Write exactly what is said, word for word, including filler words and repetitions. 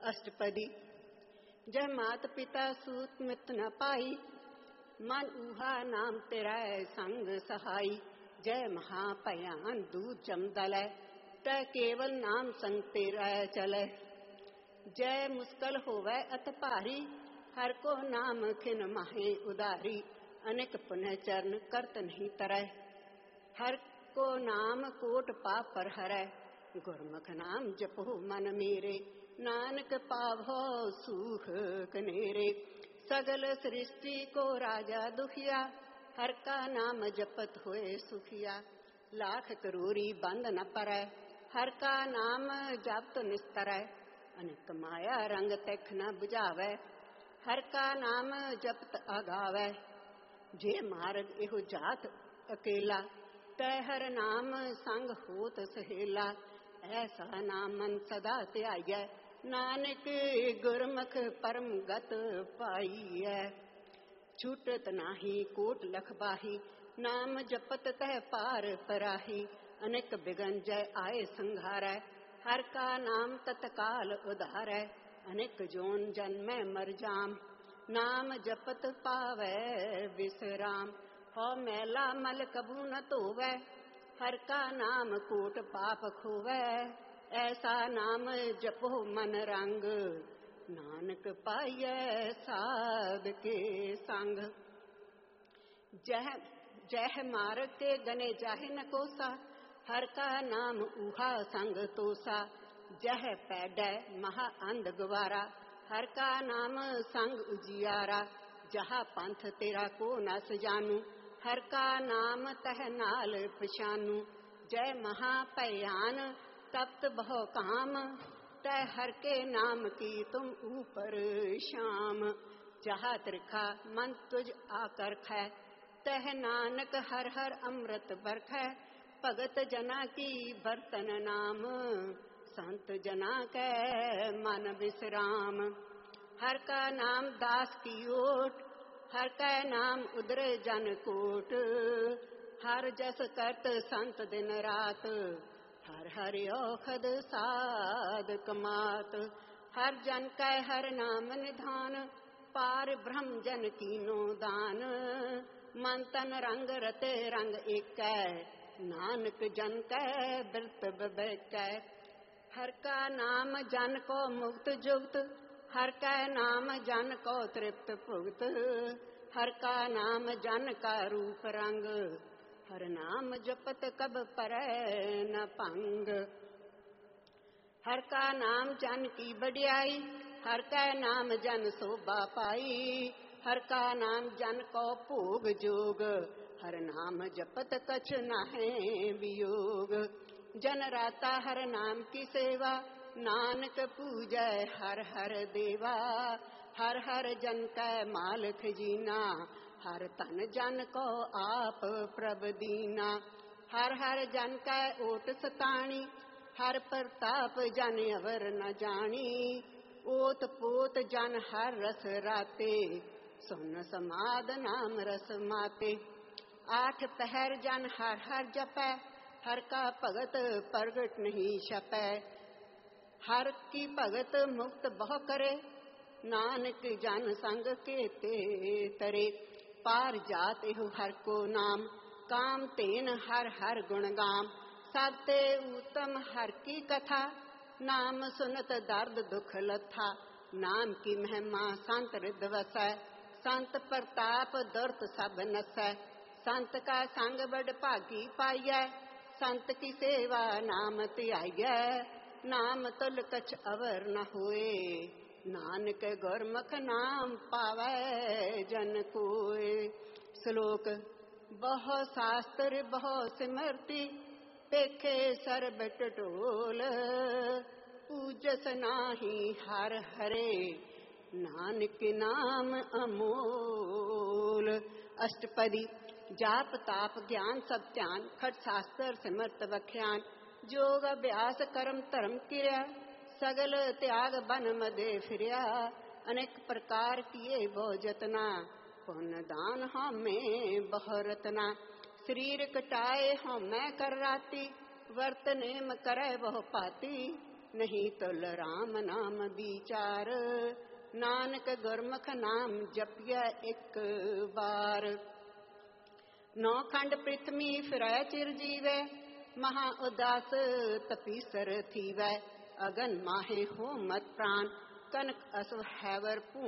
अष्टपदी। जय मात पिता सूत मित न पाई, मन ऊहा नाम तेरा संग सहाई। जय महापयान दूध जमदलै, तै केवल नाम संग तेरा चलै। जय मुश्किल होवै अत भारी, हर को नाम खिन माहे उदारी। अनेक पुण्य चरण करत नहीं तरै, हर को नाम कोट पाप पर हरै। गुरमुख नाम जपो मन मेरे, नानक पावो सुख कनेरे। सगल सृष्टि को राजा दुखिया, हर का नाम जपत होए सुखिया। लाख करोड़ी बंद न परै, हर का नाम जपत निस्तरै। अनेक माया रंग तिख न बुझावै, हर का नाम जपत आगावै। जे मार्ग एहो जात अकेला, तै हर नाम संग होत सहेला। ऐसा नाम मन सदा ध्यायै, नानक गुरमुख परम गत पाइयै। छूटत नाही कोट लख बाही, नाम जपत तह पार पराही। अनेक बिगन जय आए संघारै, हर का नाम तत्काल उधारै। अनेक जोन जन्मै मर जाम, नाम जपत पावै विश्राम। हो मैला मल कबू न धोवै, हर का नाम कोट पाप खोवै। ऐसा नाम जपो मन रंग, नानक पाइयै साध के संग। जह जह मार्ग के गने जाहे न कोसा, हर का नाम ऊहा संग तोसा। जह पैडै महा अंध गवारा, हर का नाम संग उजियारा। जहाँ पंथ तेरा को न सजानू, हर का नाम तह नाल पछानू। जय महापयान तप्त बहु काम, तय हर के नाम की तुम ऊपर शाम। जहाँ त्रिखा मन तुझ आकर खै, तह नानक हर हर अमृत बरखै। भगत जना की बर्तन नाम, संत जना कै मन विश्राम। हर का नाम दास की ओट, हर कै नाम उदर जन कोट। हर जस करत संत दिन रात, हर हर औखद साध कमात। हर जन कै हर नाम निधान, पार ब्रह्म जन कीनो दान। मन तन रंग रते रंग एकै, नानक जन कै बिरत बिबेकै। हर का नाम जन को मुक्त जुक्त, हर कै नाम जन को तृप्त भुगत। हर का नाम जन का रूप रंग, हर नाम जपत कब परै न भंग। हर का नाम जन की बढ़ियाई, हर कै नाम जन शोभा पाई। हर का नाम जन को भोग जोग, हर नाम जपत कछ नाहे वियोग। जन राता हर नाम की सेवा, नानक पूजै हर हर देवा। हर हर जन कै माल खजीना, हर तन जन को आप प्रभ दीना। हर हर जन कै ओट सताणी, हर प्रताप जन अवर न जानी। ओत पोत जन हर रस राते, सुन समाद नाम रस माते। आठ पहर जन हर हर जपै, हर का भगत प्रगट नहीं छपै। हर की भगत मुक्त बहु करे, नानक जन संग केते तरे। पार जात एहु हर को नाम, काम तेन हर हर गुण गाम। सबते उत्तम हर की कथा, नाम सुनत दर्द दुख लथा। नाम की महिमा संत हृद वसै, संत प्रताप दुर्त सब नसै। संत का संग बड़ भागी पाइयै, संत की सेवा नाम ध्याइयै। नाम तुल कछ अवर न होए, नानक गुरमुख नाम पावै जन कोय। श्लोक। बहु शास्त्र बहु सिमरति, पेखे सर्ब टटोल। पूजस नाही हर हरे, नानक नाम अमोल। अष्टपदी। जाप ताप ज्ञान सब ध्यान, खट शास्त्र सिमरत बख्यान। जोग अभ्यास कर्म धर्म किया, सगल त्याग बन मदे फिरया। अनेक प्रकार किए बहु जतना, पुण्य दान हमें बहु रतना। शरीर कटाए हमें कर राती, वर्त नेम करे बहु पाती। नहीं तुल राम नाम विचार। नानक गुरमुख नाम जपिया एक बार। नौ खंड पृथ्वी फिरै चिर जीवै, महा उदास तपीसर थीवै। अगन माहे हो मत प्राण, कनक असव हैवर